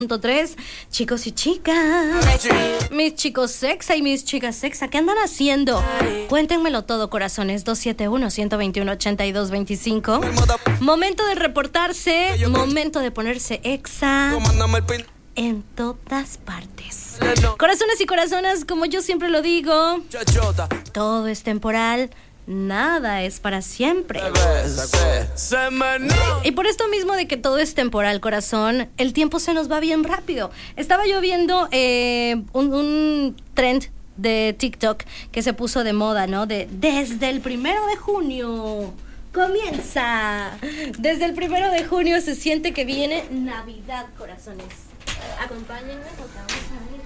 3, chicos y chicas, mis chicos sexa y mis chicas sexa, ¿qué andan haciendo? Cuéntenmelo todo, corazones. 271-121-8225. Momento de reportarse, momento de ponerse exa en todas partes. Corazones y corazonas, como yo siempre lo digo, todo es temporal, nada es para siempre. Y por esto mismo de que todo es temporal, corazón, el tiempo se nos va bien rápido. Estaba yo viendo un trend de TikTok que se puso de moda, ¿no? Desde el 1 de junio comienza. Desde el 1 de junio se siente que viene Navidad, corazones. Acompáñenme porque vamos a ver.